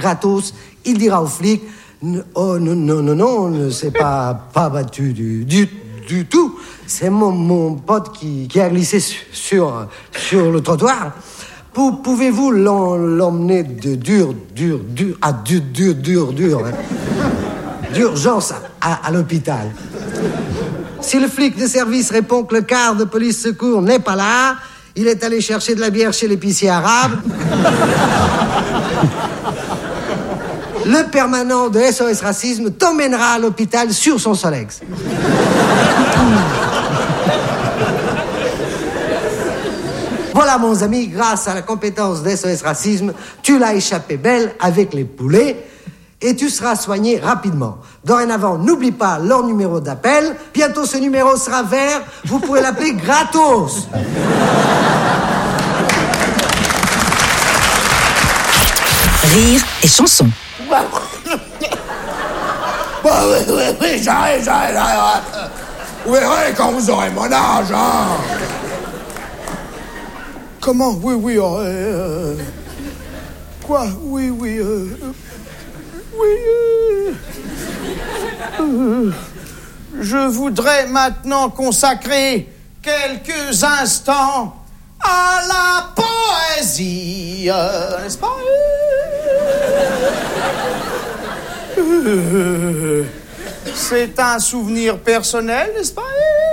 gratos. Il dira au flic, oh non, ne s'est pas battu du tout. C'est mon pote qui a glissé sur le trottoir. Pouvez-vous l'emmener d'urgence à l'hôpital? Si le flic de service répond que le quart de police secours n'est pas là, il est allé chercher de la bière chez l'épicier arabe. Le permanent de SOS Racisme t'emmènera à l'hôpital sur son Solex. Voilà, mon ami, grâce à la compétence de SOS Racisme, tu l'as échappé belle avec les poulets et tu seras soigné rapidement. Dorénavant, n'oublie pas leur numéro d'appel. Bientôt, ce numéro sera vert. Vous pourrez l'appeler gratos. Rire et chanson. Oui, j'arrive. Vous verrez quand vous aurez mon âge, hein. Comment? Oui, quoi? Oui, je voudrais maintenant consacrer quelques instants à la poésie, n'est-ce pas? C'est un souvenir personnel, n'est-ce pas?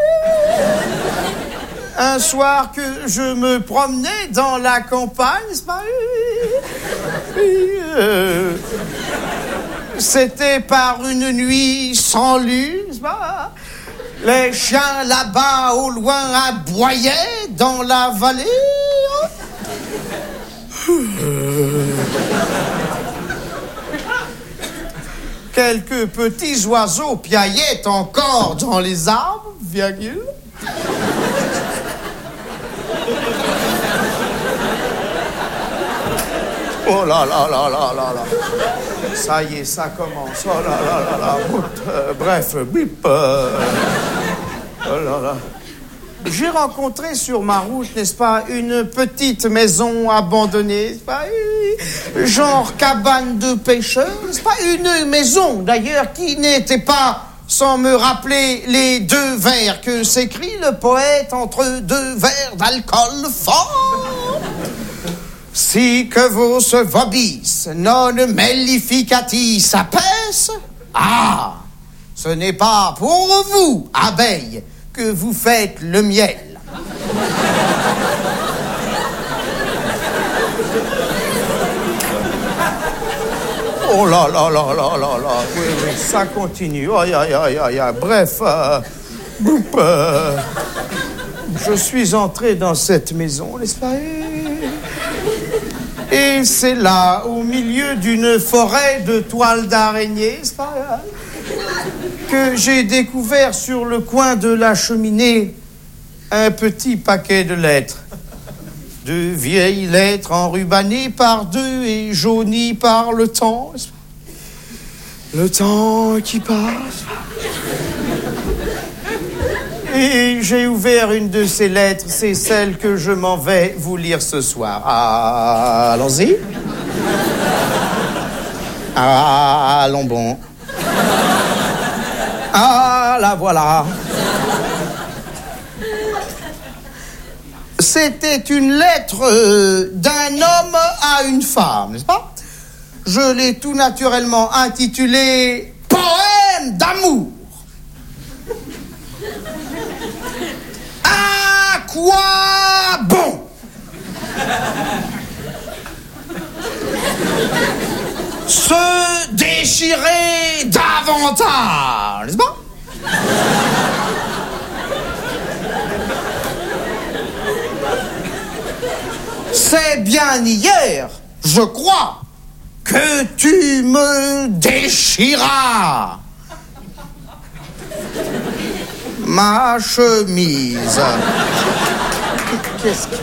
Un soir que je me promenais dans la campagne, n'est-ce pas? C'était par une nuit sans lune, n'est-ce pas? Les chiens là-bas au loin aboyaient dans la vallée. Quelques petits oiseaux piaillaient encore dans les arbres, virgule. Oh là. Ça y est, ça commence. Oh là. Bref, bip. Oh là. J'ai rencontré sur ma route, n'est-ce pas, une petite maison abandonnée, n'est-ce pas, genre cabane de pêcheurs, n'est-ce pas, une maison d'ailleurs qui n'était pas sans me rappeler les 2 vers que s'écrit le poète entre 2 verres d'alcool fort. Sic vos vobis non mellificatis apes. Ah, ce n'est pas pour vous, abeilles, que vous faites le miel. Oh là. Oui, ça continue. Bref, je suis entré dans cette maison, n'est-ce pas? Et c'est là, au milieu d'une forêt de toiles d'araignée, n'est-ce pas, que j'ai découvert sur le coin de la cheminée un petit paquet de lettres. De vieilles lettres enrubannées par 2 et jaunies par le temps. Le temps qui passe. Et j'ai ouvert une de ces lettres, c'est celle que je m'en vais vous lire ce soir. Allons-y. Allons bon. La voilà. C'était une lettre d'un homme à une femme, n'est-ce pas? Je l'ai tout naturellement intitulée « Poème d'amour ». À quoi bon? Se déchirer davantage, n'est-ce pas? C'est bien hier, je crois, que tu me déchiras ma chemise. Qu'est-ce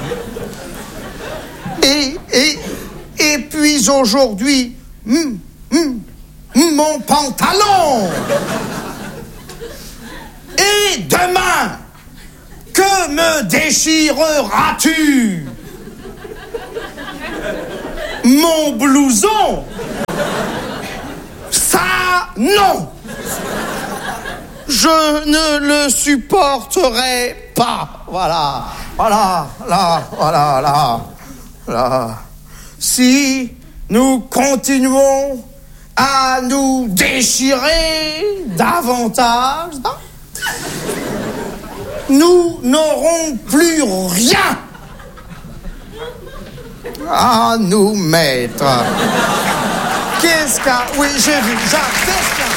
que... Et puis aujourd'hui, mon pantalon. Et demain, que me déchireras-tu? Mon blouson. non! Je ne le supporterai pas. Voilà. Si nous continuons à nous déchirer davantage, nous n'aurons plus rien à nous mettre. Qu'est-ce qu'a... Oui, j'ai vu. Jacques, qu'est-ce qu'a...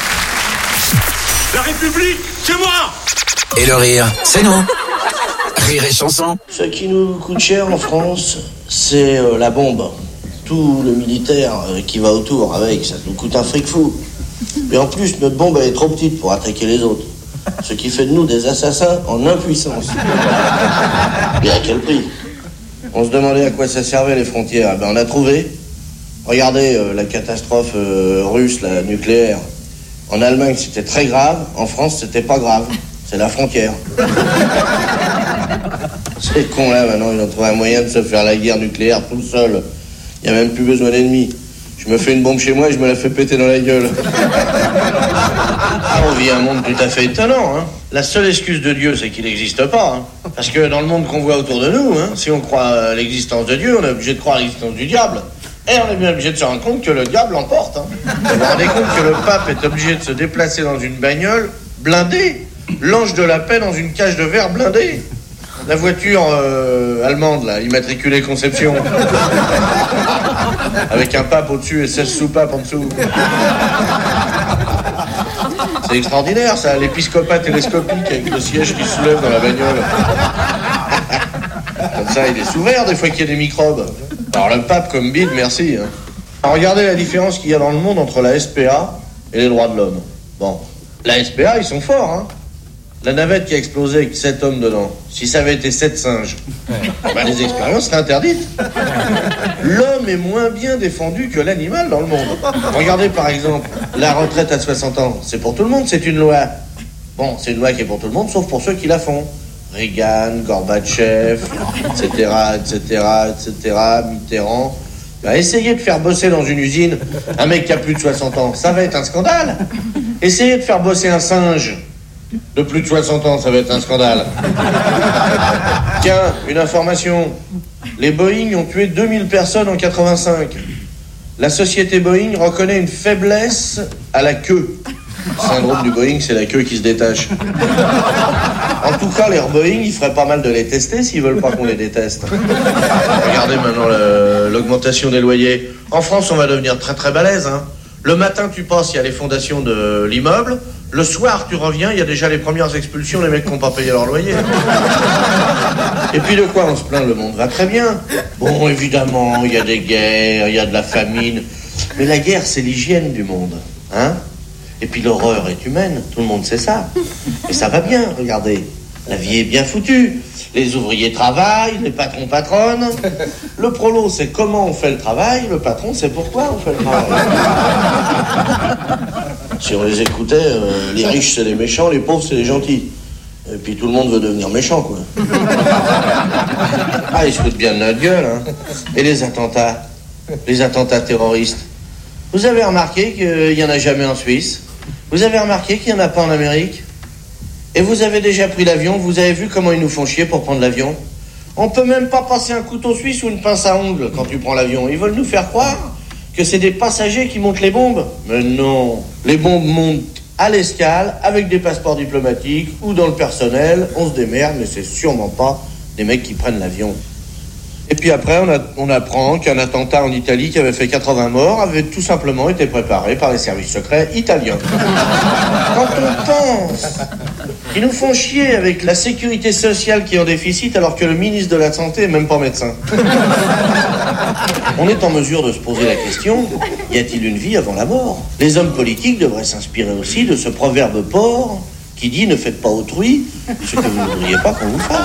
La République, c'est moi! Et le rire, c'est nous. Rire et chanson. Ce qui nous coûte cher en France, c'est la bombe. Tout le militaire qui va autour avec, ça nous coûte un fric fou. Et en plus, notre bombe, elle est trop petite pour attaquer les autres. Ce qui fait de nous des assassins en impuissance. Et à quel prix? On se demandait à quoi ça servait les frontières. Ben, on a trouvé. Regardez la catastrophe russe, la nucléaire. En Allemagne, c'était très grave. En France, c'était pas grave. C'est la frontière. Ces cons-là, maintenant, ils ont trouvé un moyen de se faire la guerre nucléaire tout seul. Il n'y a même plus besoin d'ennemis. Je me fais une bombe chez moi et je me la fais péter dans la gueule. On vit un monde tout à fait étonnant, hein. La seule excuse de Dieu, c'est qu'il n'existe pas, hein. Parce que dans le monde qu'on voit autour de nous, hein, si on croit à l'existence de Dieu, on est obligé de croire à l'existence du diable. Et on est bien obligé de se rendre compte que le diable l'emporte, hein. Vous vous rendez compte que le pape est obligé de se déplacer dans une bagnole blindée, l'ange de la paix dans une cage de verre blindée. La voiture allemande, là, immatriculée Conception. Avec un pape au-dessus et 16 sous-papes en dessous. C'est extraordinaire, ça, l'épiscopat télescopique avec le siège qui se soulève dans la bagnole. Comme ça, il est sous verre des fois qu'il y a des microbes. Alors le pape comme bide, merci. Hein. Alors, regardez la différence qu'il y a dans le monde entre la SPA et les droits de l'homme. Bon, la SPA, ils sont forts, hein. La navette qui a explosé avec 7 hommes dedans, si ça avait été 7 singes, ben les expériences seraient interdites. L'homme est moins bien défendu que l'animal dans le monde. Regardez par exemple, la retraite à 60 ans, c'est pour tout le monde, c'est une loi. Bon, c'est une loi qui est pour tout le monde, sauf pour ceux qui la font. Reagan, Gorbatchev, etc., Mitterrand. Ben, essayez de faire bosser dans une usine un mec qui a plus de 60 ans, ça va être un scandale. Essayez de faire bosser un singe de plus de 60 ans, ça va être un scandale. Tiens, une information. Les Boeing ont tué 2000 personnes en 85. La société Boeing reconnaît une faiblesse à la queue. Le syndrome du Boeing, c'est la queue qui se détache. En tout cas, les Boeing, il ferait pas mal de les tester s'ils veulent pas qu'on les déteste. Regardez maintenant l'augmentation des loyers. En France, on va devenir très très balèze, hein. Le matin, tu passes, il y a les fondations de l'immeuble. Le soir, tu reviens, il y a déjà les premières expulsions, les mecs qui n'ont pas payé leur loyer. Et puis de quoi on se plaint? Le monde va très bien. Bon, évidemment, il y a des guerres, il y a de la famine. Mais la guerre, c'est l'hygiène du monde, hein. Et puis l'horreur est humaine, tout le monde sait ça. Et ça va bien, regardez. La vie est bien foutue. Les ouvriers travaillent, les patrons patronnent. Le prolo, c'est comment on fait le travail. Le patron, c'est pourquoi on fait le travail. Si on les écoutait, les riches, c'est les méchants, les pauvres, c'est les gentils. Et puis tout le monde veut devenir méchant, quoi. Ah, ils se foutent bien de notre gueule, hein. Et les attentats terroristes. Vous avez remarqué qu'il n'y en a jamais en Suisse? Vous avez remarqué qu'il n'y en a pas en Amérique? Et vous avez déjà pris l'avion, vous avez vu comment ils nous font chier pour prendre l'avion? On peut même pas passer un couteau suisse ou une pince à ongles quand tu prends l'avion. Ils veulent nous faire croire que c'est des passagers qui montent les bombes. Mais non, les bombes montent à l'escale avec des passeports diplomatiques ou dans le personnel. On se démerde, mais c'est sûrement pas des mecs qui prennent l'avion. Et puis après, on apprend qu'un attentat en Italie qui avait fait 80 morts avait tout simplement été préparé par les services secrets italiens. Quand on pense qu'ils nous font chier avec la sécurité sociale qui est en déficit alors que le ministre de la Santé est même pas médecin. On est en mesure de se poser la question, y a-t-il une vie avant la mort? Les hommes politiques devraient s'inspirer aussi de ce proverbe porc qui dit « Ne faites pas autrui ce que vous ne voudriez pas qu'on vous fasse ».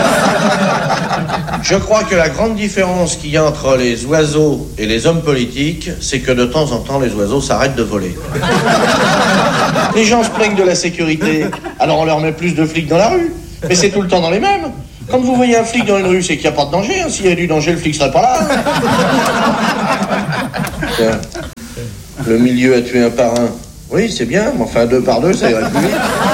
Je crois que la grande différence qu'il y a entre les oiseaux et les hommes politiques, c'est que de temps en temps, les oiseaux s'arrêtent de voler. Les gens se plaignent de la sécurité, alors on leur met plus de flics dans la rue. Mais c'est tout le temps dans les mêmes. Quand vous voyez un flic dans une rue, c'est qu'il n'y a pas de danger. Hein. S'il y avait du danger, le flic serait pas là. Tiens, le milieu a tué un parrain. Oui, c'est bien, mais enfin 2 par 2, ça irait plus vite.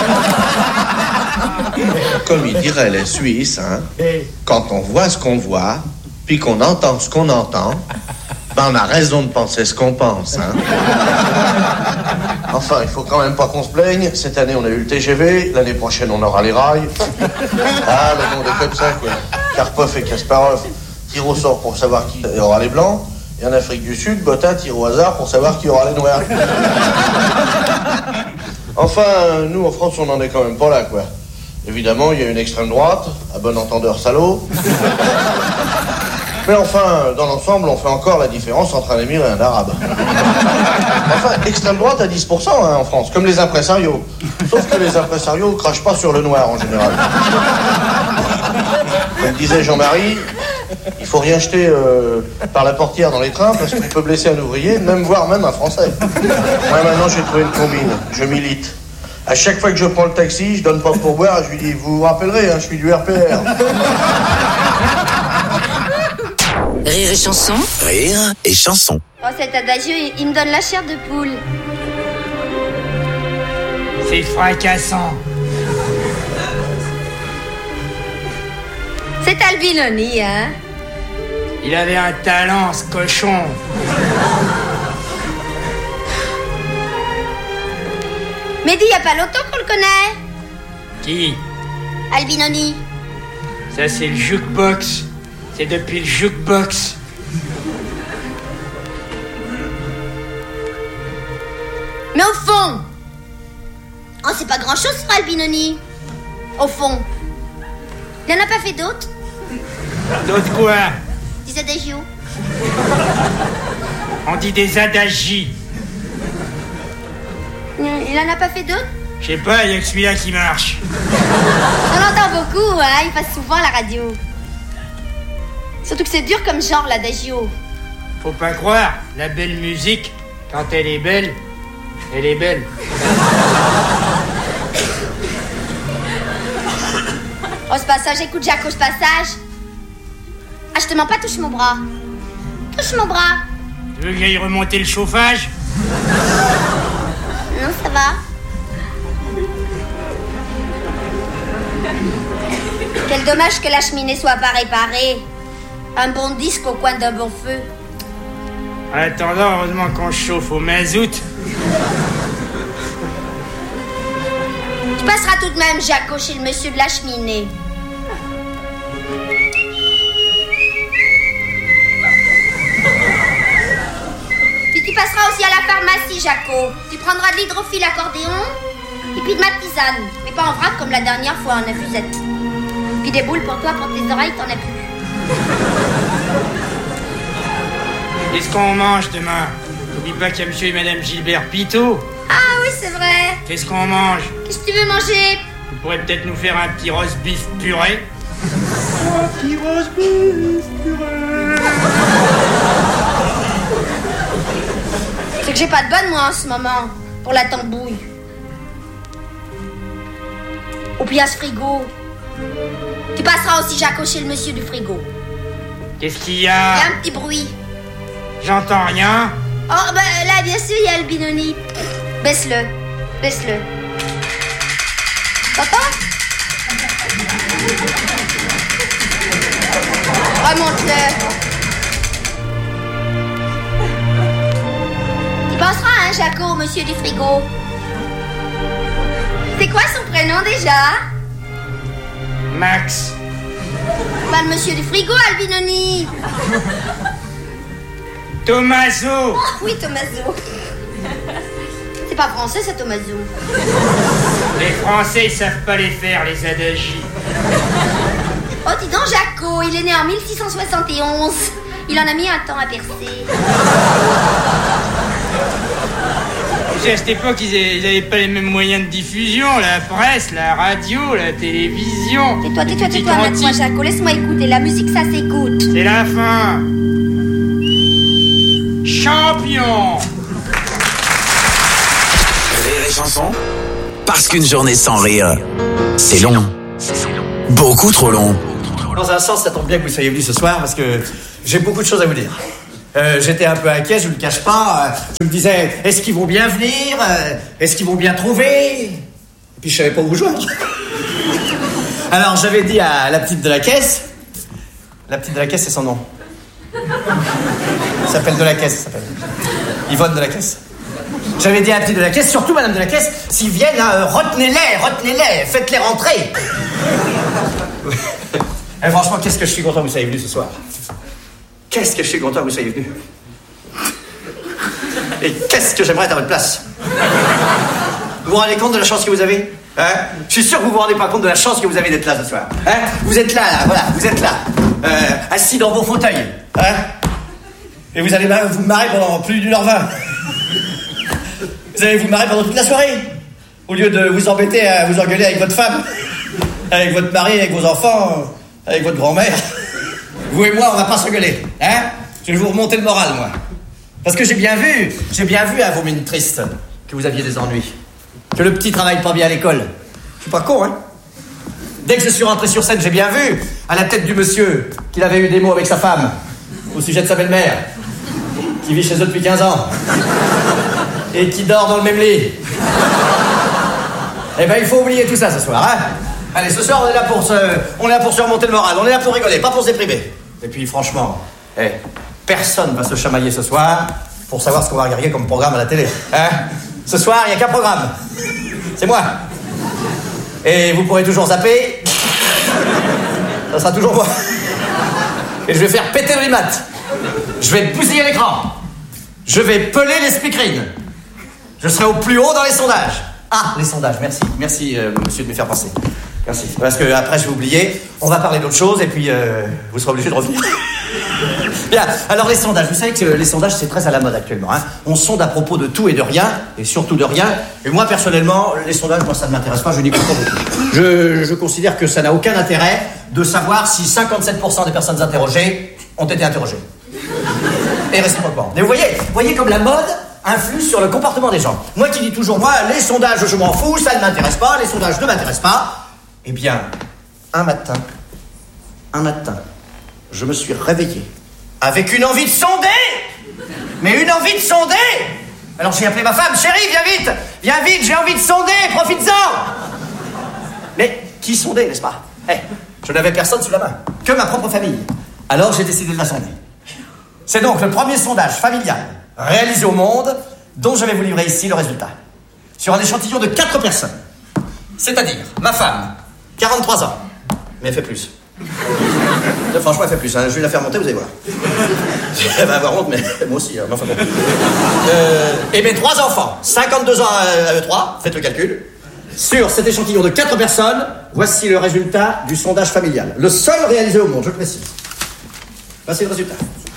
Comme ils diraient les Suisses, hein, quand on voit ce qu'on voit, puis qu'on entend ce qu'on entend, ben on a raison de penser ce qu'on pense, hein. Enfin, il faut quand même pas qu'on se plaigne. Cette année, on a eu le TGV. L'année prochaine, on aura les rails. Ah, le monde est comme ça, quoi. Karpov et Kasparov tirent au sort pour savoir qui aura les blancs. Et en Afrique du Sud, Botta tire au hasard pour savoir qui aura les noirs. Enfin, nous, en France, on n'en est quand même pas là, quoi. Évidemment, il y a une extrême droite, à bon entendeur salaud. Mais enfin, dans l'ensemble, on fait encore la différence entre un émir et un arabe. Enfin, extrême droite à 10% hein, en France, comme les impresarios. Sauf que les impresarios crachent pas sur le noir en général. Comme disait Jean-Marie, il faut rien jeter par la portière dans les trains parce qu'il peut blesser un ouvrier, voire même un Français. Moi maintenant j'ai trouvé une combine, je milite. À chaque fois que je prends le taxi, je donne pas de pourboire et je lui dis, vous vous rappellerez, hein, je suis du RPR. Rire et chanson. Rire et chanson. Oh, cet adagio, il me donne la chair de poule. C'est fracassant. C'est Albinoni, hein? Il avait un talent, ce cochon. Mais dis, y a pas longtemps qu'on le connaît. Qui? Albinoni. Ça, c'est le jukebox. C'est depuis le jukebox. Mais au fond, oh, c'est pas grand-chose pour Albinoni. Au fond. Il en a pas fait d'autres? D'autres quoi? Des adagios. On dit des adagies. Il en a pas fait d'autres? Je sais pas, il y a que celui-là qui marche. On l'entend beaucoup, hein, il passe souvent à la radio. Surtout que c'est dur comme genre, l'adagio. Faut pas croire, la belle musique, quand elle est belle, elle est belle. Oh, ce passage, écoute, Jaco, ce passage. Ah, je te mens pas, touche mon bras. Touche mon bras. Tu veux que j'aille remonter le chauffage? Non, ça va. Quel dommage que la cheminée soit pas réparée. Un bon disque au coin d'un bon feu. En attendant, heureusement qu'on chauffe au mazout. Tu passeras tout de même, Jaco, chez le monsieur de la cheminée. Puis tu passeras aussi à la pharmacie, Jaco. Tu prendras de l'hydrophile accordéon et puis de ma tisane. Mais pas en vrac comme la dernière fois en infusette. Puis des boules pour toi, pour tes oreilles, t'en as plus. Qu'est-ce qu'on mange demain? N'oublie pas qu'il y a monsieur et madame Gilbert Pitot. Ah oui, c'est vrai. Qu'est-ce qu'on mange? Qu'est-ce que tu veux manger? Vous pourrez peut-être nous faire un petit roast beef purée. Un petit roast beef purée. C'est que j'ai pas de bonne, moi, en ce moment, pour la tambouille. Ou bien ce frigo. Tu passeras aussi, Jaco, chez le monsieur du frigo. Qu'est-ce qu'il y Il y a? a un petit bruit. J'entends rien. Oh, bah là, bien sûr, il y a le binoni. Baisse-le. Baisse-le. T'entends? Remonte-le. Tu penseras, hein, Jaco, au monsieur du frigo. C'est quoi son prénom déjà? Max. Bah, le monsieur du frigo, Albinoni. Tommaso. Oh, oui, Tommaso. C'est pas français, ça, Tommaso. Les Français, ils savent pas les faire, les adagies. Oh, dis donc, Jaco, il est né en 1671. Il en a mis un temps à percer. Tu sais, à cette époque, ils avaient pas les mêmes moyens de diffusion. La presse, la radio, la télévision. Tais-toi, Matt-moi, Jaco. Laisse-moi écouter. La musique, ça s'écoute. C'est la fin. Champion. Rire et chanson. Parce qu'une journée sans rire, c'est long. Beaucoup trop long. Dans un sens, ça tombe bien que vous soyez venus ce soir parce que j'ai beaucoup de choses à vous dire. J'étais un peu inquiet, je ne le cache pas. Je me disais, est-ce qu'ils vont bien venir? Est-ce qu'ils vont bien trouver? Et puis je savais pas où vous joindre. Alors j'avais dit à la petite de la caisse. La petite de la caisse, c'est son nom. Elle s'appelle de la caisse, ça s'appelle. Yvonne de la caisse. J'avais dit à la petite de la caisse, surtout madame de la caisse, s'ils viennent, retenez-les, faites-les rentrer. Et franchement, qu'est-ce que je suis content que vous soyez venus ce soir. Qu'est-ce que je suis content que vous soyez venus. Et qu'est-ce que j'aimerais être à votre place. Vous vous rendez compte de la chance que vous avez? Hein? Je suis sûr que vous vous rendez pas compte de la chance que vous avez d'être là ce soir. Hein? Vous êtes là, voilà, vous êtes là. Assis dans vos fauteuils. Hein? Et vous allez vous marrer pendant plus d'1h20. Vous allez vous marrer pendant toute la soirée. Au lieu de vous embêter à vous engueuler avec votre femme, avec votre mari, avec vos enfants, avec votre grand-mère. Vous et moi, on va pas s'engueuler. Hein? Je vais vous remonter le moral, moi. Parce que j'ai bien vu à vos mines tristes que vous aviez des ennuis. Que le petit travaille pas bien à l'école. Je suis pas con, hein? Dès que je suis rentré sur scène, j'ai bien vu, à la tête du monsieur, qu'il avait eu des mots avec sa femme, au sujet de sa belle-mère, qui vit chez eux depuis 15 ans, et qui dort dans le même lit. Eh ben, il faut oublier tout ça ce soir, hein? Allez, ce soir, on est là pour se remonter le moral, on est là pour rigoler, pas pour se déprimer. Et puis, franchement, personne va se chamailler ce soir pour savoir ce qu'on va regarder comme programme à la télé, hein? Ce soir, il n'y a qu'un programme. C'est moi. Et vous pourrez toujours zapper. Ça sera toujours moi. Et je vais faire péter le remat. Je vais bousiller l'écran. Je vais peler les speakerines. Je serai au plus haut dans les sondages. Ah, les sondages, merci. Merci, monsieur, de me faire penser. Merci. Parce que après, je vais oublier. On va parler d'autre chose et puis vous serez obligé de revenir. Bien, alors les sondages. Vous savez que les sondages, c'est très à la mode actuellement. Hein. On sonde à propos de tout et de rien, et surtout de rien. Et moi, personnellement, les sondages, moi, ça ne m'intéresse pas, je n'y crois pas beaucoup. Je considère que ça n'a aucun intérêt de savoir si 57% des personnes interrogées ont été interrogées. Et réciproquement. Mais vous voyez comme la mode influe sur le comportement des gens. Moi qui dis toujours, moi, les sondages, je m'en fous, ça ne m'intéresse pas, les sondages ne m'intéressent pas. Eh bien, un matin, je me suis réveillé avec une envie de sonder. Mais une envie de sonder. Alors j'ai appelé ma femme, chérie, viens vite, j'ai envie de sonder, profites-en. Mais qui sondait, n'est-ce pas? Je n'avais personne sous la main, que ma propre famille. Alors j'ai décidé de la sonder. C'est donc le premier sondage familial réalisé au monde dont je vais vous livrer ici le résultat. Sur un échantillon de 4 personnes. C'est-à-dire ma femme, 43 ans, mais elle fait plus. Franchement, elle fait plus. Hein. Je vais la faire monter, vous allez voir. Elle va avoir honte, mais moi aussi. Hein. Enfin, bon. Et mes 3 enfants, 52 ans à eux 3, faites le calcul. Sur cet échantillon de 4 personnes, voici le résultat du sondage familial. Le seul réalisé au monde, je le précise. Voici le résultat.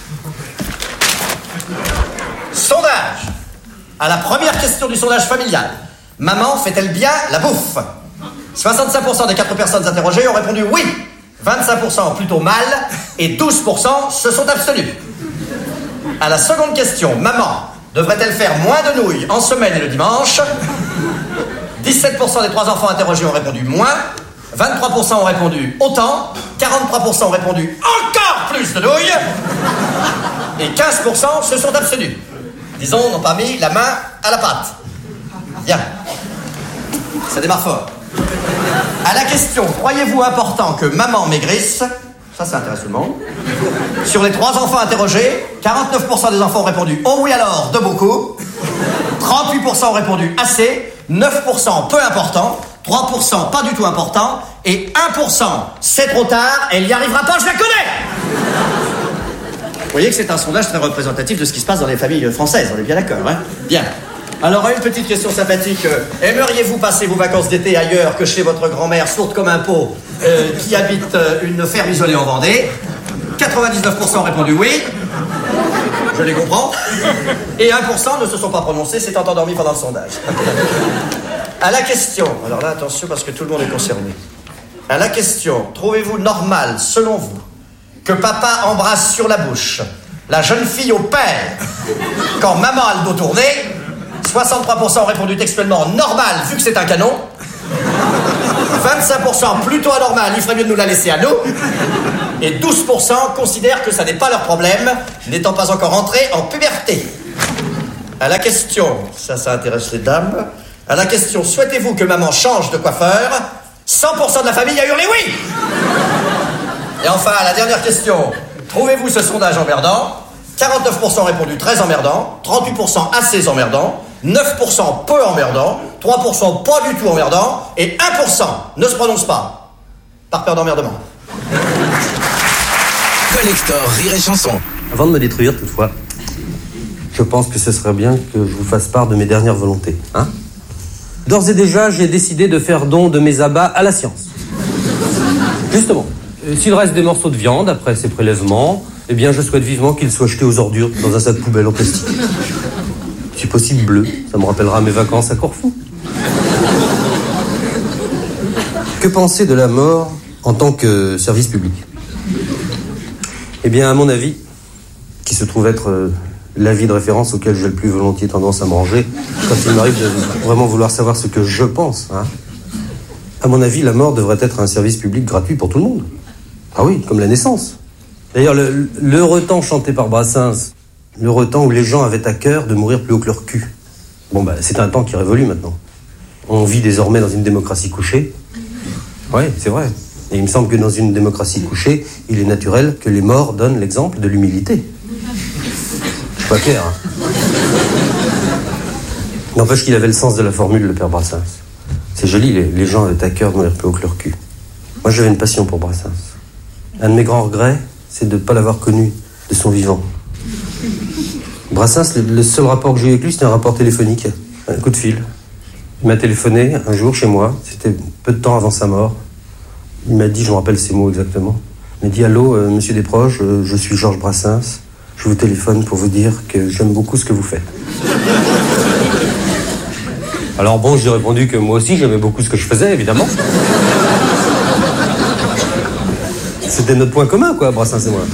Sondage. À la première question du sondage familial. Maman fait-elle bien la bouffe? 65% des 4 personnes interrogées ont répondu oui. 25% plutôt mal et 12% se sont abstenus. À la seconde question, maman devrait-elle faire moins de nouilles en semaine et le dimanche? 17% des 3 enfants interrogés ont répondu moins, 23% ont répondu autant, 43% ont répondu encore plus de nouilles et 15% se sont abstenus. Disons, n'ont pas mis la main à la pâte. Bien. Ça démarre fort. À la question, croyez-vous important que maman maigrisse? Ça intéresse tout le monde. Sur les 3 enfants interrogés, 49% des enfants ont répondu oh oui alors, de beaucoup. 38% ont répondu assez. 9% peu important. 3% pas du tout important. Et 1% c'est trop tard, elle n'y arrivera pas, je la connais. Vous voyez que c'est un sondage très représentatif de ce qui se passe dans les familles françaises, on est bien d'accord, hein? Bien. Alors, une petite question sympathique. Aimeriez-vous passer vos vacances d'été ailleurs que chez votre grand-mère, sourde comme un pot, qui habite une ferme isolée en Vendée? 99% ont répondu oui. Je les comprends. Et 1% ne se sont pas prononcés, s'étant endormis pendant le sondage. À la question, alors là, attention, parce que tout le monde est concerné. À la question, trouvez-vous normal, selon vous, que papa embrasse sur la bouche la jeune fille au père quand maman a le dos tourné? 63% ont répondu textuellement normal vu que c'est un canon. 25% plutôt anormal, il ferait mieux de nous la laisser à nous. Et 12% considèrent que ça n'est pas leur problème, n'étant pas encore entrés en puberté. À la question, ça intéresse les dames, à la question, souhaitez-vous que maman change de coiffeur, 100% de la famille a hurlé oui. Et enfin, à la dernière question, trouvez-vous ce sondage emmerdant? 49% ont répondu très emmerdant, 38% assez emmerdant, 9% peu emmerdant, 3% pas du tout emmerdant, et 1% ne se prononce pas, par peur d'emmerdement. Collector Rire et Chanson. Avant de me détruire, toutefois, je pense que ce serait bien que je vous fasse part de mes dernières volontés, hein? D'ores et déjà, j'ai décidé de faire don de mes abats à la science. Justement, s'il reste des morceaux de viande après ces prélèvements, eh bien, je souhaite vivement qu'ils soient jetés aux ordures dans un sac poubelle en plastique. Si possible bleu, ça me rappellera mes vacances à Corfou. Que penser de la mort en tant que service public? Eh bien, à mon avis, qui se trouve être l'avis de référence auquel j'ai le plus volontiers tendance à me ranger, quand il m'arrive de vraiment vouloir savoir ce que je pense, hein. À mon avis, la mort devrait être un service public gratuit pour tout le monde. Ah oui, comme la naissance. D'ailleurs, l'heureux temps chanté par Brassens, l'heureux temps où les gens avaient à cœur de mourir plus haut que leur cul. Bon, c'est un temps qui est révolu maintenant. On vit désormais dans une démocratie couchée. Oui, c'est vrai. Et il me semble que dans une démocratie couchée, il est naturel que les morts donnent l'exemple de l'humilité. Je suis pas clair, hein. N'empêche qu'il avait le sens de la formule, le père Brassens. C'est joli, les gens avaient à cœur de mourir plus haut que leur cul. Moi, j'avais une passion pour Brassens. Un de mes grands regrets, c'est de ne pas l'avoir connu de son vivant. Brassens, le seul rapport que j'ai eu avec lui, c'était un rapport téléphonique, un coup de fil. Il m'a téléphoné un jour chez moi, c'était peu de temps avant sa mort. Il m'a dit, je me rappelle ces mots exactement, il m'a dit « Allô, monsieur Desproges, je suis Georges Brassens, je vous téléphone pour vous dire que j'aime beaucoup ce que vous faites. » Alors bon, j'ai répondu que moi aussi j'aimais beaucoup ce que je faisais, évidemment. C'était notre point commun, quoi, Brassens et moi.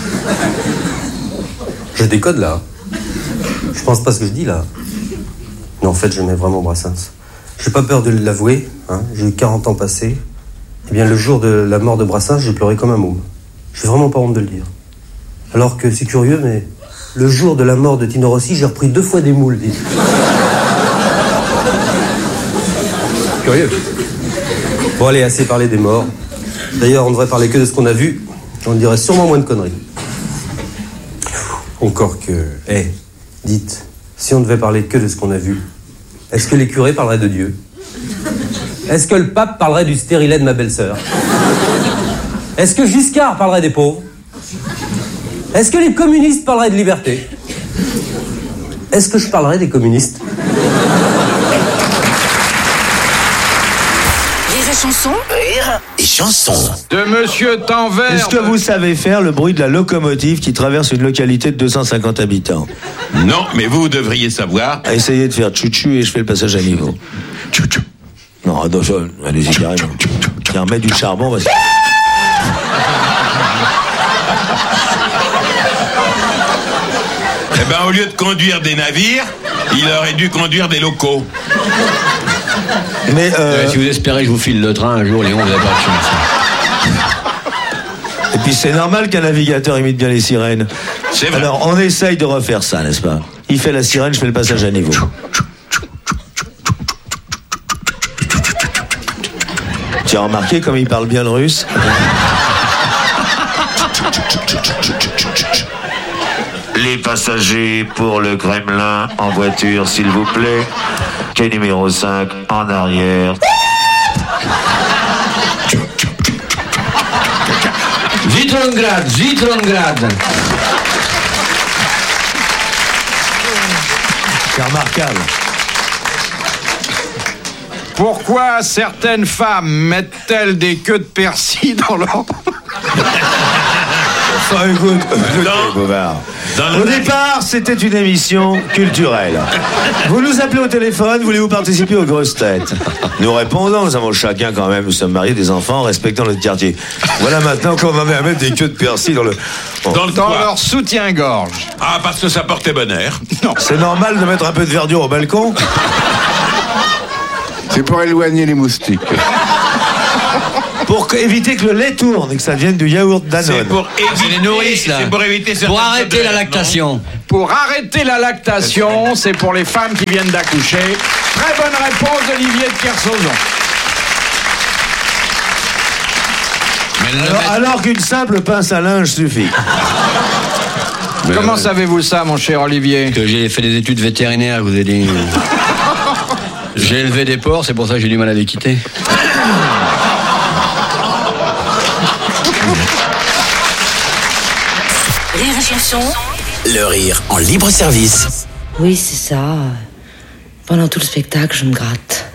Je décode, là. Je pense pas ce que je dis, là. Mais en fait, j'aimais vraiment Brassens. J'ai pas peur de l'avouer, hein. J'ai eu 40 ans passés. Eh bien, le jour de la mort de Brassens, j'ai pleuré comme un môme. J'ai vraiment pas honte de le dire. Alors que c'est curieux, mais le jour de la mort de Tino Rossi, j'ai repris 2 fois des moules, dites. Curieux. Bon, allez, assez parler des morts. D'ailleurs, on devrait parler que de ce qu'on a vu. On dirait sûrement moins de conneries. Encore que... dites, si on devait parler que de ce qu'on a vu, est-ce que les curés parleraient de Dieu? Est-ce que le pape parlerait du stérilet de ma belle-sœur? Est-ce que Giscard parlerait des pauvres? Est-ce que les communistes parleraient de liberté? Est-ce que je parlerais des communistes? Rire et chanson. Rire et chanson. De Monsieur Tanvert. Est-ce que vous savez faire le bruit de la locomotive qui traverse une localité de 250 habitants? Non, mais vous devriez savoir. Essayez de faire tchou-tchou et je fais le passage à niveau. Tchou-tchou. Non, allez-y carrément. Tiens, mets du charbon, vas-y. Eh ben, au lieu de conduire des navires, il aurait dû conduire des locaux. Mais si vous espérez que je vous file le train un jour, Léon, vous n'avez pas de chance. Et puis c'est normal qu'un navigateur imite bien les sirènes. C'est vrai. Alors on essaye de refaire ça, n'est-ce pas? Il fait la sirène, je fais le passage à niveau. Tu as remarqué comme il parle bien le russe? Les passagers pour le Kremlin en voiture, s'il vous plaît. Quai numéro 5 en arrière. Zitrongrad, Zitrongrad. C'est remarquable. Pourquoi certaines femmes mettent-elles des queues de persil dans leur... Enfin, écoute, Bovard. Au départ, c'était une émission culturelle. Vous nous appelez au téléphone, voulez-vous participer aux grosses têtes? Nous répondons, nous avons chacun quand même, nous sommes mariés, des enfants, respectant notre quartier. Voilà maintenant qu'on va mettre des queues de persil dans le... Bon. Dans leur soutien-gorge. Ah, parce que ça portait bonheur. Non. C'est normal de mettre un peu de verdure au balcon? C'est pour éloigner les moustiques. Pour éviter que le lait tourne et que ça devienne du yaourt Danone. C'est pour éviter les nourrices, là. C'est pour éviter Pour arrêter la lactation. Pour arrêter la lactation, c'est pour les femmes qui viennent d'accoucher. Très bonne réponse d'Olivier de Kersauzon. Alors qu'une simple pince à linge suffit. Comment savez-vous ça, mon cher Olivier? Que j'ai fait des études vétérinaires, je vous ai dit. J'ai élevé des porcs, c'est pour ça que j'ai du mal à les quitter. Rire et chanson. Le rire en libre service. Oui, c'est ça. Pendant tout le spectacle, je me gratte.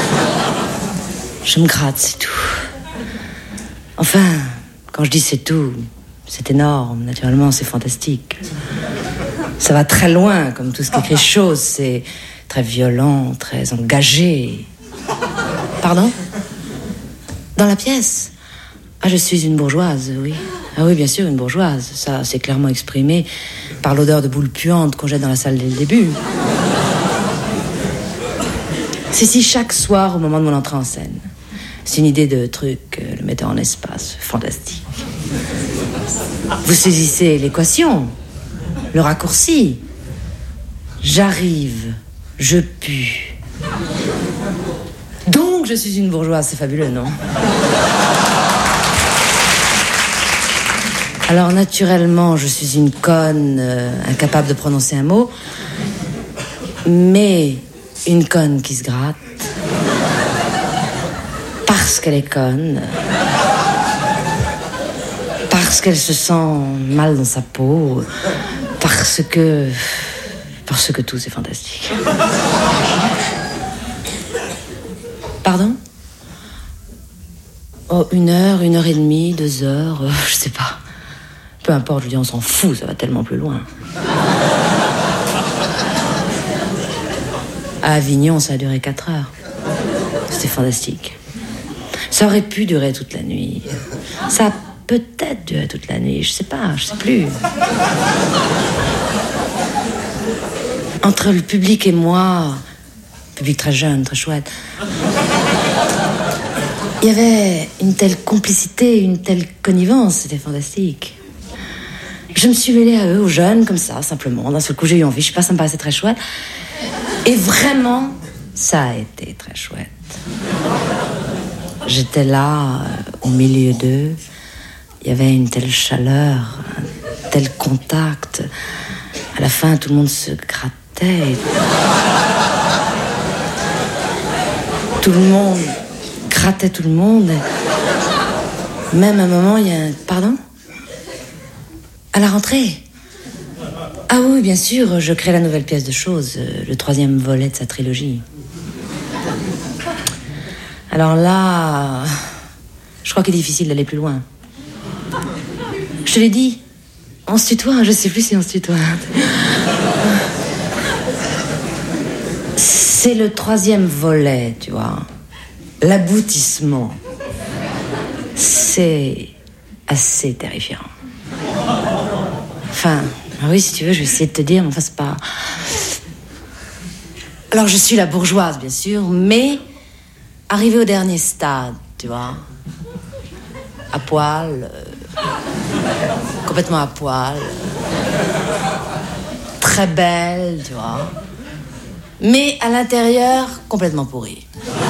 Je me gratte, c'est tout. Enfin, quand je dis c'est tout, c'est énorme, naturellement, c'est fantastique. Ça va très loin, comme tout ce qu'écrit Chose, c'est très violent, très engagé. Pardon? Dans la pièce? Ah, je suis une bourgeoise, oui. Ah oui, bien sûr, une bourgeoise. Ça, c'est clairement exprimé par l'odeur de boule puante qu'on jette dans la salle dès le début. C'est si chaque soir, au moment de mon entrée en scène. C'est une idée de truc, le metteur en espace, fantastique. Vous saisissez l'équation, le raccourci. J'arrive, je pue. Donc je suis une bourgeoise, c'est fabuleux, non? Alors naturellement, je suis une conne, incapable de prononcer un mot, mais une conne qui se gratte. Parce qu'elle est conne. Parce qu'elle se sent mal dans sa peau. Parce que tout, c'est fantastique. Pardon? Oh, 1 heure, 1 heure et demie, 2 heures, je sais pas. Peu importe, je veux dire, on s'en fout, ça va tellement plus loin. À Avignon, ça a duré 4 heures. C'était fantastique. Ça aurait pu durer toute la nuit. Ça a peut-être duré toute la nuit, je sais pas, je sais plus. Entre le public et moi, public très jeune, très chouette, il y avait une telle complicité, une telle connivence, c'était fantastique. Je me suis mêlée à eux, aux jeunes, comme ça, simplement. D'un seul coup, j'ai eu envie, je sais pas, ça me paraissait très chouette. Et vraiment, ça a été très chouette. J'étais là, au milieu d'eux. Il y avait une telle chaleur, un tel contact. À la fin, tout le monde se grattait. Tout le monde grattait tout le monde. Même à un moment, il y a un... Pardon? À la rentrée? Ah oui, bien sûr, je crée la nouvelle pièce de Chose, le 3e volet de sa trilogie. Alors là, je crois qu'il est difficile d'aller plus loin. Je te l'ai dit, on se tutoie, je sais plus si on se tutoie. C'est le 3e volet, tu vois. L'aboutissement. C'est assez terrifiant. Enfin, oui, si tu veux, je vais essayer de te dire, mais enfin, c'est pas... Alors, je suis la bourgeoise, bien sûr, mais arrivée au dernier stade, tu vois. À poil, complètement à poil, très belle, tu vois. Mais à l'intérieur, complètement pourrie.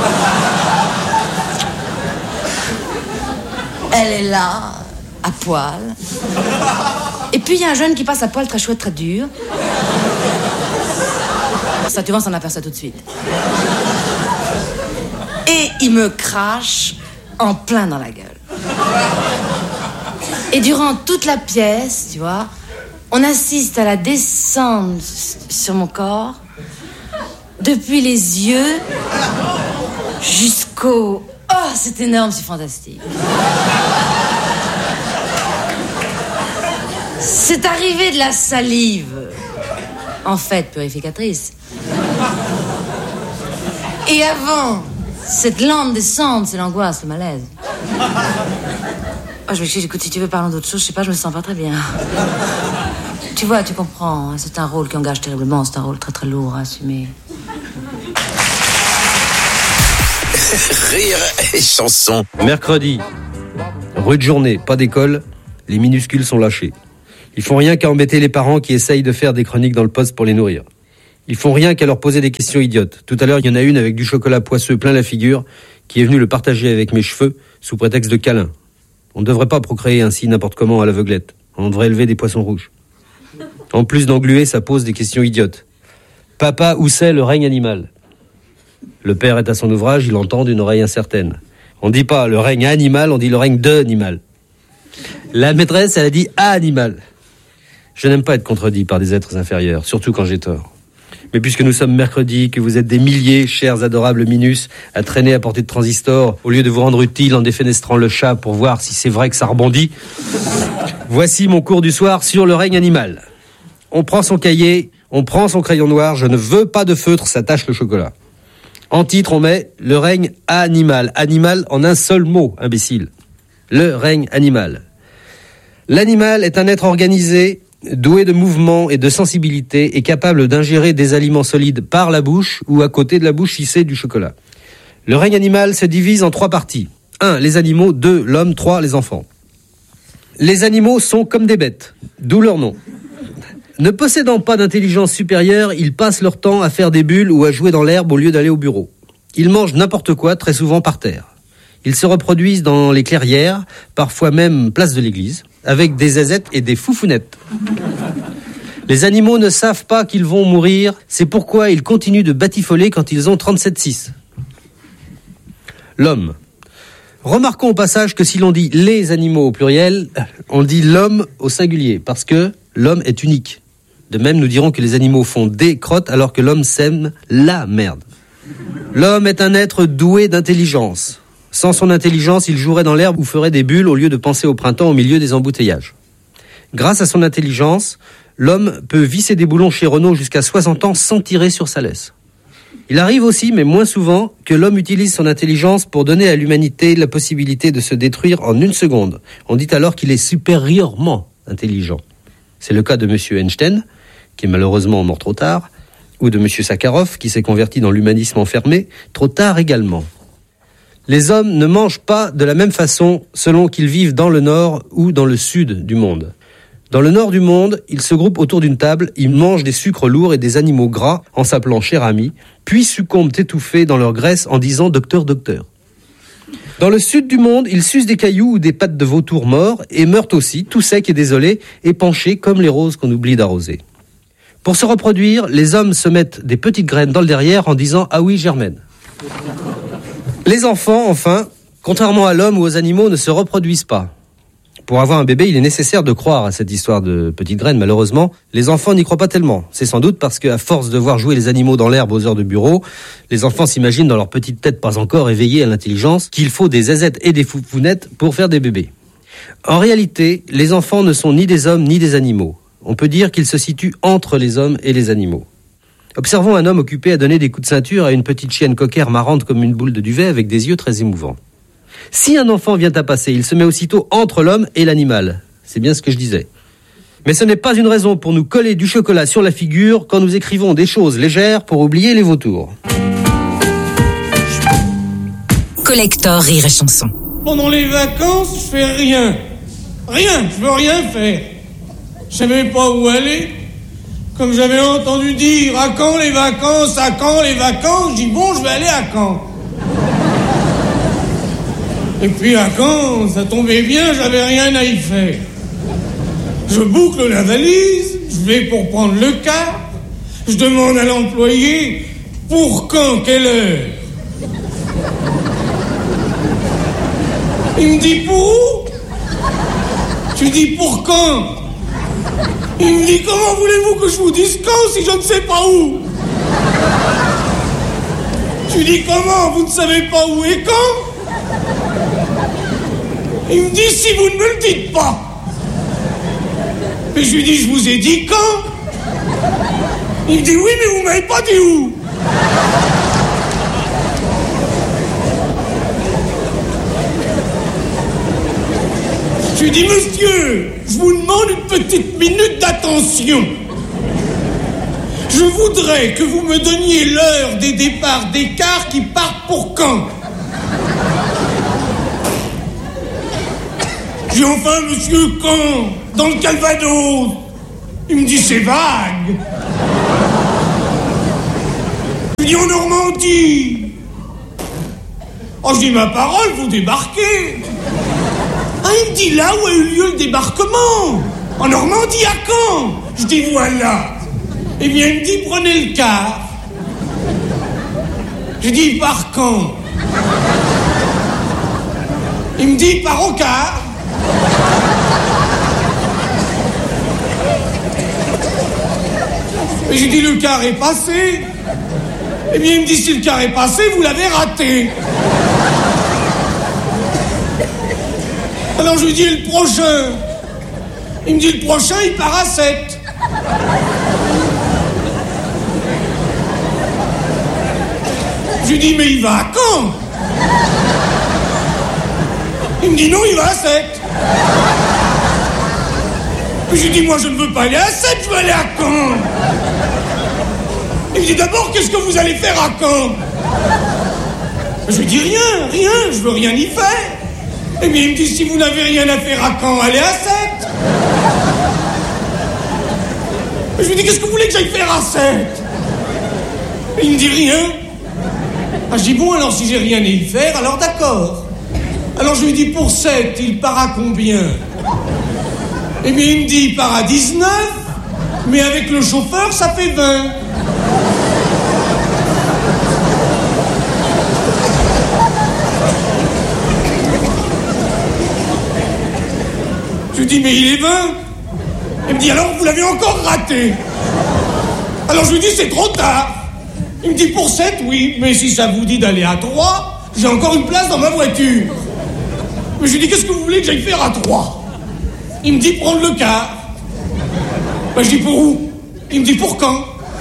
Elle est là, à poil. Et puis il y a un jeune qui passe à poil très chouette, très dur. Ça, tu vois, on s'en aperçoit tout de suite. Et il me crache en plein dans la gueule. Et durant toute la pièce, tu vois, on assiste à la descente sur mon corps, depuis les yeux jusqu'au... Oh, c'est énorme, c'est fantastique. C'est arrivé de la salive, en fait, purificatrice. Et avant, cette lente descente, c'est l'angoisse, le malaise. Oh, écoute, si tu veux parler d'autre chose, je sais pas, je me sens pas très bien. Tu vois, tu comprends, c'est un rôle qui engage terriblement, c'est un rôle très très lourd à assumer. Rire et chanson. Mercredi, rude journée, pas d'école, les minuscules sont lâchés. Ils font rien qu'à embêter les parents qui essayent de faire des chroniques dans le poste pour les nourrir. Ils font rien qu'à leur poser des questions idiotes. Tout à l'heure, il y en a une avec du chocolat poisseux plein la figure qui est venue le partager avec mes cheveux sous prétexte de câlin. On ne devrait pas procréer ainsi n'importe comment à l'aveuglette. On devrait élever des poissons rouges. En plus d'engluer, ça pose des questions idiotes. Papa, où c'est le règne animal ? Le père est à son ouvrage, il entend d'une oreille incertaine. On dit pas le règne animal, on dit le règne d'animal. La maîtresse, elle a dit animal. Je n'aime pas être contredit par des êtres inférieurs, surtout quand j'ai tort. Mais puisque nous sommes mercredi, que vous êtes des milliers, chers adorables minus, à traîner à portée de transistor, au lieu de vous rendre utile en défenestrant le chat pour voir si c'est vrai que ça rebondit, voici mon cours du soir sur le règne animal. On prend son cahier, on prend son crayon noir, je ne veux pas de feutre, ça tache le chocolat. En titre, on met le règne animal. Animal en un seul mot, imbécile. Le règne animal. L'animal est un être organisé, doué de mouvement et de sensibilité et capable d'ingérer des aliments solides par la bouche ou à côté de la bouche si c'est du chocolat. Le règne animal se divise en 3 parties. 1. Les animaux. 2. L'homme. 3. Les enfants. Les animaux sont comme des bêtes, d'où leur nom. Ne possédant pas d'intelligence supérieure, ils passent leur temps à faire des bulles ou à jouer dans l'herbe au lieu d'aller au bureau. Ils mangent n'importe quoi, très souvent par terre. Ils se reproduisent dans les clairières, parfois même place de l'église, avec des zézettes et des foufounettes. Les animaux ne savent pas qu'ils vont mourir, c'est pourquoi ils continuent de batifoler quand ils ont 37,6. L'homme. Remarquons au passage que si l'on dit les animaux au pluriel, on dit l'homme au singulier, parce que l'homme est unique. De même, nous dirons que les animaux font des crottes alors que l'homme sème la merde. L'homme est un être doué d'intelligence. Sans son intelligence, il jouerait dans l'herbe ou ferait des bulles au lieu de penser au printemps au milieu des embouteillages. Grâce à son intelligence, l'homme peut visser des boulons chez Renault jusqu'à 60 ans sans tirer sur sa laisse. Il arrive aussi, mais moins souvent, que l'homme utilise son intelligence pour donner à l'humanité la possibilité de se détruire en 1 seconde. On dit alors qu'il est supérieurement intelligent. C'est le cas de M. Einstein, qui est malheureusement mort trop tard, ou de M. Sakharov, qui s'est converti dans l'humanisme enfermé, trop tard également. Les hommes ne mangent pas de la même façon selon qu'ils vivent dans le nord ou dans le sud du monde. Dans le nord du monde, ils se groupent autour d'une table, ils mangent des sucres lourds et des animaux gras en s'appelant cher ami, puis succombent étouffés dans leur graisse en disant docteur, docteur. Dans le sud du monde, ils sucent des cailloux ou des pattes de vautours morts et meurent aussi, tout secs et désolés, épanchés comme les roses qu'on oublie d'arroser. Pour se reproduire, les hommes se mettent des petites graines dans le derrière en disant « Ah oui, germaine ». Les enfants, enfin, contrairement à l'homme ou aux animaux, ne se reproduisent pas. Pour avoir un bébé, il est nécessaire de croire à cette histoire de petites graines. Malheureusement, les enfants n'y croient pas tellement. C'est sans doute parce qu'à force de voir jouer les animaux dans l'herbe aux heures de bureau, les enfants s'imaginent dans leur petite tête pas encore éveillée à l'intelligence qu'il faut des zézettes et des foufounettes pour faire des bébés. En réalité, les enfants ne sont ni des hommes ni des animaux. On peut dire qu'ils se situent entre les hommes et les animaux. Observons un homme occupé à donner des coups de ceinture à une petite chienne coquère marrante comme une boule de duvet avec des yeux très émouvants. Si un enfant vient à passer, il se met aussitôt entre l'homme et l'animal. C'est bien ce que je disais. Mais ce n'est pas une raison pour nous coller du chocolat sur la figure quand nous écrivons des choses légères pour oublier les vautours. Collector Rire et Chanson. Pendant les vacances, je fais rien. Rien, je veux rien faire. Je savais pas où aller. Comme j'avais entendu dire, à quand les vacances, à quand les vacances, je dis bon, je vais aller à Caen. Et puis à Caen, ça tombait bien, j'avais rien à y faire. Je boucle la valise, je vais pour prendre le car, je demande à l'employé, pour quand, quelle heure? Il me dit pour où? Je dis pour quand? Il me dit comment voulez-vous que je vous dise quand si je ne sais pas où? Je dis comment, vous ne savez pas où et quand? Il me dit si vous ne me le dites pas. Mais je lui dis je vous ai dit quand? Il me dit oui mais vous m'avez pas dit où. Je lui dis monsieur, je vous demande une petite minute d'attention. Je voudrais que vous me donniez l'heure des départs des cars qui partent pour Caen. J'ai enfin monsieur Caen, dans le Calvados. Il me dit c'est vague. Je lui dis en Normandie. Oh, je dis ma parole, vous débarquez. Ah, il me dit là où a eu lieu le débarquement. En Normandie, à Caen. Je dis voilà. Eh bien, il me dit prenez le car. Je dis par Caen. Il me dit par au car. Et j'ai dit le car est passé. Eh bien il me dit si le car est passé, vous l'avez raté. Alors je lui dis le prochain. Il me dit le prochain il part à 7. Je lui dis mais il va à Caen. Il me dit non, il va à 7. Puis je lui dis moi je ne veux pas aller à 7, je veux aller à Caen. Il me dit d'abord qu'est-ce que vous allez faire à Caen? Je lui dis rien, je veux rien y faire. Et bien il me dit si vous n'avez rien à faire à Caen, allez à 7. Je lui dis qu'est-ce que vous voulez que j'aille faire à 7? Il me dit rien. Ah, je dis bon alors si j'ai rien à y faire, alors d'accord. Alors je lui dis pour 7, il part à combien? Eh bien il me dit il part à 19, mais avec le chauffeur ça fait 20. Je lui dis mais il est 20. Il me dit alors vous l'avez encore raté. Alors je lui dis c'est trop tard. Il me dit pour 7 oui, mais si ça vous dit d'aller à 3, j'ai encore une place dans ma voiture. Mais je lui dis qu'est-ce que vous voulez que j'aille faire à 3? Il me dit prendre le car. Ben je dis pour où? Il me dit pour quand?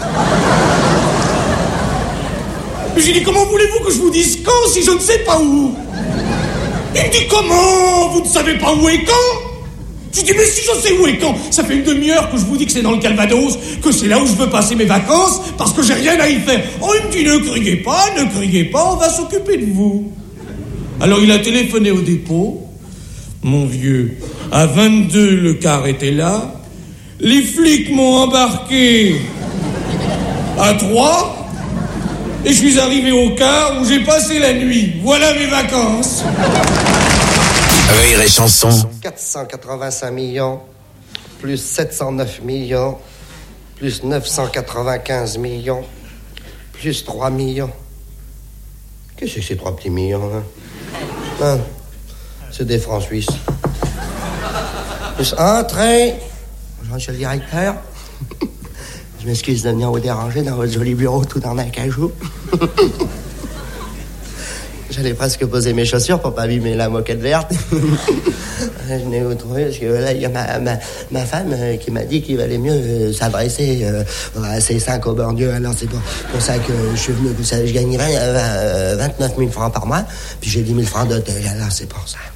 Mais je lui dis comment voulez-vous que je vous dise quand si je ne sais pas où? Il me dit comment? Vous ne savez pas où est quand? Je lui dis mais si je sais où est quand? Ça fait une demi-heure que je vous dis que c'est dans le Calvados, que c'est là où je veux passer mes vacances, parce que j'ai rien à y faire. Oh il me dit ne criez pas, on va s'occuper de vous. Alors il a téléphoné au dépôt. Mon vieux, à 22 le car était là. Les flics m'ont embarqué à 3 et je suis arrivé au car où j'ai passé la nuit. Voilà mes vacances. Rire et chanson. 485 millions, plus 709 millions, plus 995 millions, plus 3 millions. Qu'est-ce que c'est ces 3 petits millions, hein? C'est des francs suisses. Plus entrée. Monsieur le directeur, je m'excuse de venir vous déranger dans votre joli bureau tout en acajou. J'allais presque poser mes chaussures pour pas abîmer la moquette verte. Je venais vous trouver parce que là, il y a ma femme qui m'a dit qu'il valait mieux s'adresser à ces 5 au bon Dieu. Alors c'est pour ça que je suis venu. Je gagne 29 000 francs par mois, puis j'ai 10 000 francs d'hôtel. Alors c'est pour ça.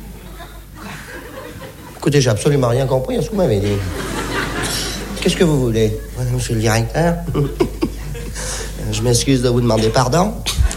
Écoutez, j'ai absolument rien compris à ce que vous m'avez dit. Qu'est-ce que vous voulez, monsieur le directeur? Je m'excuse de vous demander pardon.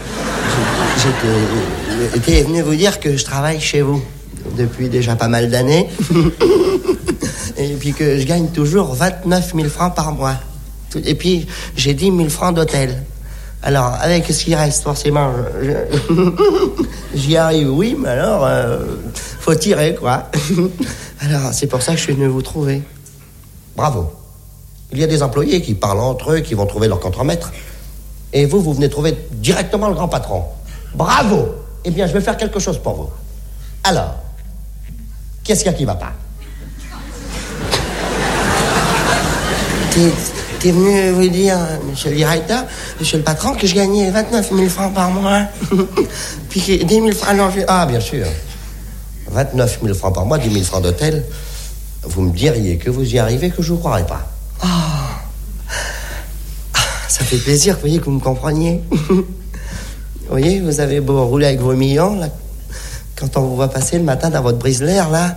J'étais venu vous dire que je travaille chez vous depuis déjà pas mal d'années. Et puis que je gagne toujours 29 000 francs par mois. Et puis j'ai 10 000 francs d'hôtel. Alors, avec ce qui reste, forcément, j'y arrive, oui, mais alors, faut tirer, quoi. Alors, c'est pour ça que je suis venu vous trouver. Bravo. Il y a des employés qui parlent entre eux, qui vont trouver leur contremaître. Et vous venez trouver directement le grand patron. Bravo. Eh bien, je vais faire quelque chose pour vous. Alors, qu'est-ce qu'il y a qui va pas? T'es venu vous dire, monsieur le directeur, monsieur le patron, que je gagnais 29 000 francs par mois. Puis 10 000 francs... Non, ah, bien sûr. 29 000 francs par mois, 10 000 francs d'hôtel. Vous me diriez que vous y arrivez, que je ne vous croirais pas. Oh. Ça fait plaisir, vous voyez, que vous me compreniez. Vous voyez, vous avez beau rouler avec vos millions, là, quand on vous voit passer le matin dans votre brise-l'air, là...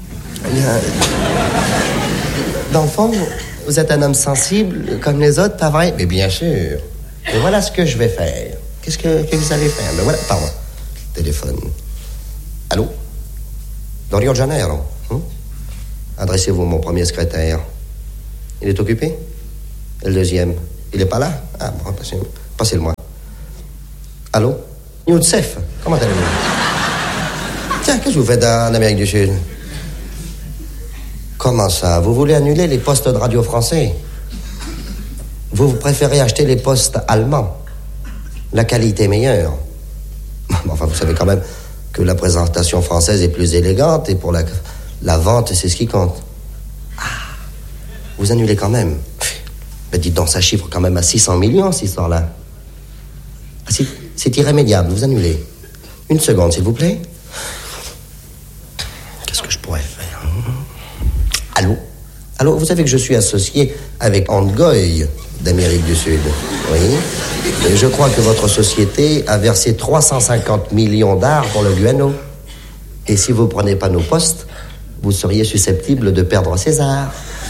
Dans le fond... Vous êtes un homme sensible, comme les autres, pas vrai? Mais bien sûr. Et voilà ce que je vais faire. Qu'est-ce que vous allez faire? Ben voilà, pardon. Téléphone. Allô? Dans Rio de Janeiro. Adressez-vous à mon premier secrétaire. Il est occupé? Et le deuxième? Il est pas là? Ah bon, passez-le-moi. Allô? Youssef, comment allez-vous? Tiens, qu'est-ce que vous faites en Amérique du Sud? Comment ça? Vous voulez annuler les postes de radio français? Vous préférez acheter les postes allemands? La qualité est meilleure. Enfin, vous savez quand même que la présentation française est plus élégante et pour la vente, c'est ce qui compte. Ah, vous annulez quand même. Mais dites donc, ça chiffre quand même à 600 millions, cette histoire-là. Ah, c'est irrémédiable, vous annulez. Une seconde, s'il vous plaît. Qu'est-ce que je pourrais faire? Allô? Allô, vous savez que je suis associé avec Angoy d'Amérique du Sud. Oui. Et je crois que votre société a versé 350 millions d'arts pour le guano. Et si vous ne prenez pas nos postes, vous seriez susceptible de perdre César.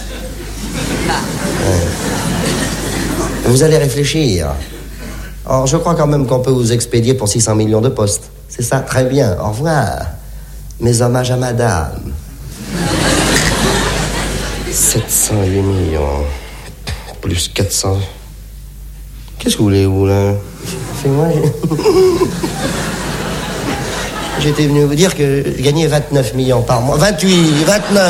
Vous allez réfléchir. Or, je crois quand même qu'on peut vous expédier pour 600 millions de postes. C'est ça, très bien. Au revoir. Mes hommages à madame. 708 millions. Plus 400... Qu'est-ce que vous voulez, vous, là? Fais-moi... J'étais venu vous dire que je gagnais 29 millions par mois. 29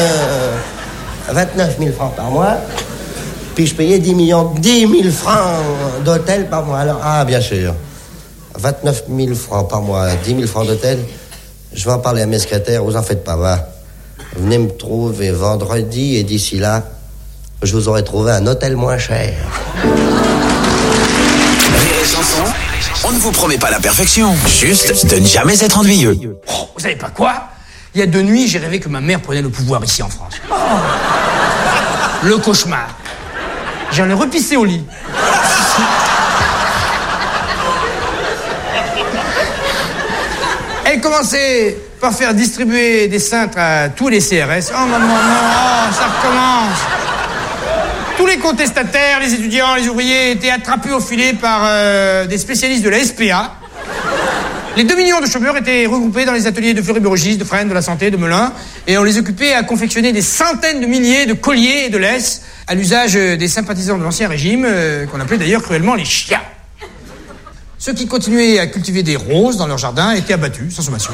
000 francs par mois. Puis je payais 10 000 francs d'hôtel par mois. Alors, ah, bien sûr. 29 000 francs par mois, 10 000 francs d'hôtel. Je vais en parler à mes secrétaires, vous en faites pas, va. Venez me trouver vendredi et d'ici là, je vous aurai trouvé un hôtel moins cher. Rire et Chanson, on ne vous promet pas la perfection, juste de ne jamais être ennuyeux. Oh, vous savez pas quoi? Il y a 2 nuits, j'ai rêvé que ma mère prenait le pouvoir ici en France. Oh. Le cauchemar. J'en ai repissé au lit. Elle commençait par faire distribuer des cintres à tous les CRS. Oh maman, non, oh, ça recommence. Tous les contestataires, les étudiants, les ouvriers étaient attrapés au filet par des spécialistes de la SPA. Les 2 millions de chômeurs étaient regroupés dans les ateliers de fleury-biologiste, de Fresnes, de la Santé, de Melun, et on les occupait à confectionner des centaines de milliers de colliers et de laisses à l'usage des sympathisants de l'Ancien Régime, qu'on appelait d'ailleurs cruellement les chiens. Ceux qui continuaient à cultiver des roses dans leur jardin étaient abattus, sans sommation,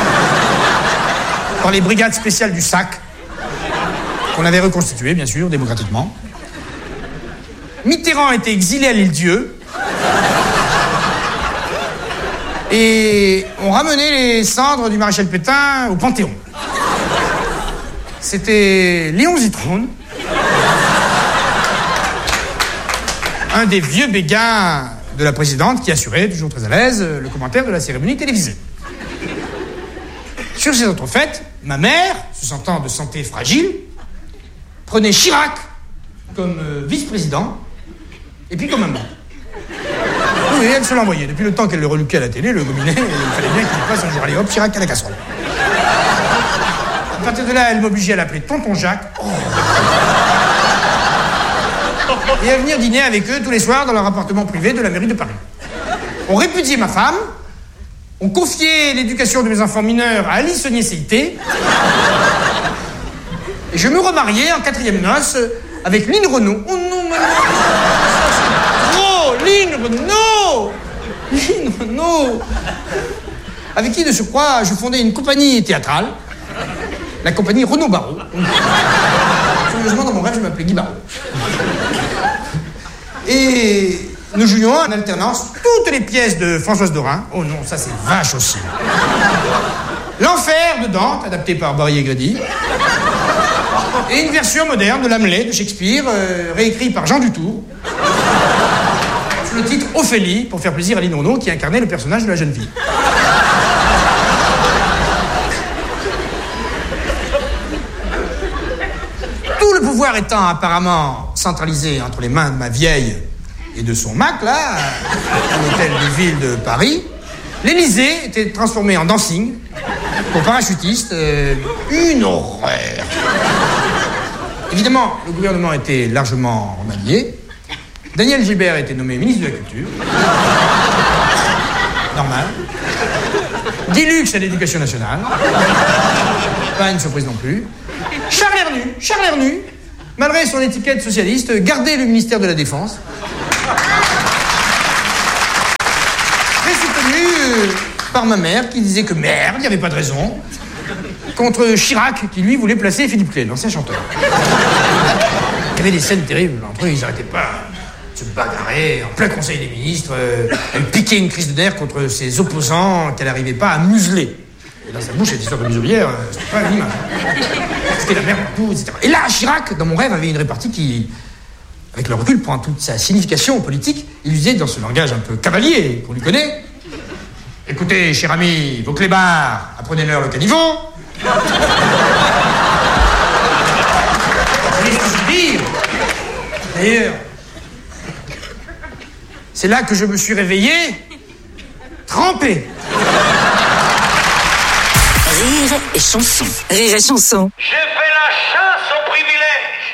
par les brigades spéciales du SAC, qu'on avait reconstituées, bien sûr, démocratiquement. Mitterrand était exilé à l'Île-Dieu. Et on ramenait les cendres du maréchal Pétain au Panthéon. C'était Léon Zitrone, un des vieux béguins de la présidente qui assurait, toujours très à l'aise, le commentaire de la cérémonie télévisée. Sur ces autres fêtes, ma mère, se sentant de santé fragile, prenait Chirac comme vice-président et puis comme maman. Oui, elle se l'envoyait. Depuis le temps qu'elle le reluquait à la télé, le gominet, il fallait bien qu'il passe un jour, allez hop, Chirac à la casserole. À partir de là, elle m'obligeait à l'appeler Tonton Jacques. Oh. Et à venir dîner avec eux tous les soirs dans leur appartement privé de la mairie de Paris. On répudiait ma femme, on confiait l'éducation de mes enfants mineurs à Alice Saunier-Cité, et je me remariais en 4e noces avec Line Renaud. Oh non, maman! Oh, Line Renaud! Line Renaud! Avec qui, de surcroît, je fondais une compagnie théâtrale, la compagnie Renaud-Barrault. Curieusement, dans mon rêve, je m'appelais Guy Barrault. Et nous jouions en alternance toutes les pièces de Françoise Dorin. Oh non, ça c'est vache aussi. L'Enfer de Dante, adapté par Barry Grady. Et une version moderne de l'Hamlet de Shakespeare, réécrit par Jean Dutour. Sous le titre Ophélie, pour faire plaisir à Line Renaud, qui incarnait le personnage de la jeune fille. Tout le pouvoir étant apparemment centralisé entre les mains de ma vieille et de son Mac, là, à l'hôtel de ville de Paris, l'Élysée était transformé en dancing pour parachutistes. Une horreur. Évidemment, le gouvernement était largement remanié. Daniel Gilbert était nommé ministre de la Culture. normal. Dilux à l'éducation nationale. Pas une surprise non plus. Charles Hernu, malgré son étiquette socialiste, gardait le ministère de la Défense. Très soutenu par ma mère, qui disait que merde, il n'y avait pas de raison. Contre Chirac, qui lui voulait placer Philippe Clay, l'ancien chanteur. Il y avait des scènes terribles. Entre eux, ils n'arrêtaient pas de se bagarrer en plein conseil des ministres. Elle piquait une crise de nerfs contre ses opposants qu'elle n'arrivait pas à museler. Et dans sa bouche, cette histoire de muselière, c'était pas une image. C'était la merde partout, etc. Et là, Chirac, dans mon rêve, avait une répartie qui, avec le recul, prend toute sa signification politique. Il disait, dans ce langage un peu cavalier qu'on lui connaît, « Écoutez, cher ami, vos clébards, apprenez-leur le caniveau. » Vous savez ce que je veux dire? D'ailleurs, c'est là que je me suis réveillé, trempé. Rire et chanson. Rire et chanson. J'ai fait la chasse au privilège.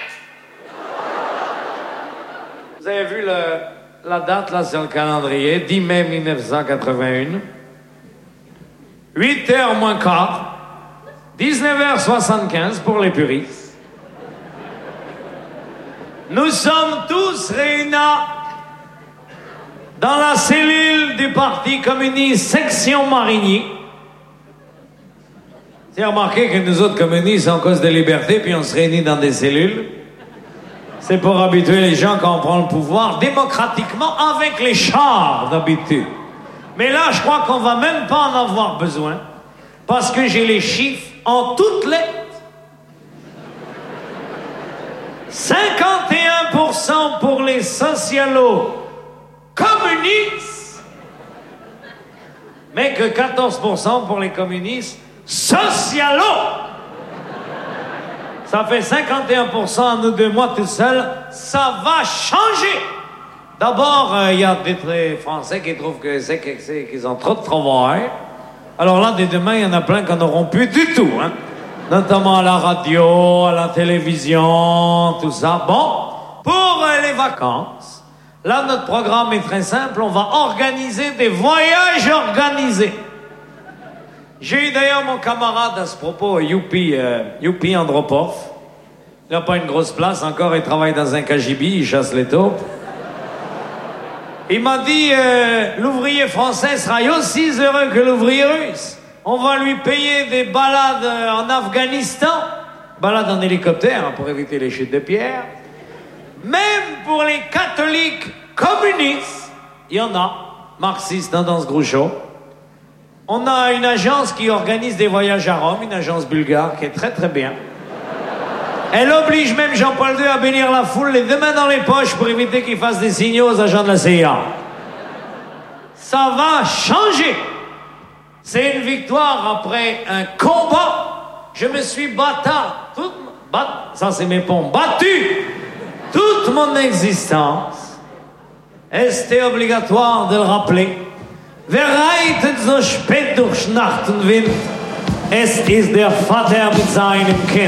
Vous avez vu la date là sur le calendrier, 10 mai 1981. 8h moins quart, 19h75 pour les puristes. Nous sommes tous réunis dans la cellule du Parti communiste section Marigny. Vous avez remarqué que nous autres communistes, en cause de liberté, puis on se réunit dans des cellules. C'est pour habituer les gens quand on prend le pouvoir démocratiquement avec les chars d'habitude. Mais là, je crois qu'on va même pas en avoir besoin parce que j'ai les chiffres en toutes lettres. 51% pour les socialo-communistes, mais que 14% pour les communistes socialo. Ça fait 51% en nous 2 mois tout seuls. Ça va changer. D'abord, il y a des Français qui trouvent qu'ils ont trop de travail. Alors là, dès demain, il y en a plein qui n'en auront plus du tout, hein. Notamment à la radio, à la télévision, tout ça. Bon, pour les vacances, là, notre programme est très simple. On va organiser des voyages organisés. J'ai eu d'ailleurs mon camarade à ce propos, Youpi Andropov. Il n'a pas une grosse place encore, il travaille dans un KGB, il chasse les taupes. Il m'a dit, l'ouvrier français sera aussi heureux que l'ouvrier russe. On va lui payer des balades en Afghanistan, balades en hélicoptère pour éviter les chutes de pierre. Même pour les catholiques communistes, il y en a, marxistes dans ce Groucho. On a une agence qui organise des voyages à Rome, une agence bulgare qui est très très bien. Elle oblige même Jean-Paul II à bénir la foule les 2 mains dans les poches pour éviter qu'il fasse des signaux aux agents de la CIA. Ça va changer. C'est une victoire après un combat. Je me suis battu toute mon existence. Et c'était obligatoire de le rappeler. Wer reitet so spät durch Nacht und Wind? Es ist der Vater mit seinem Kind.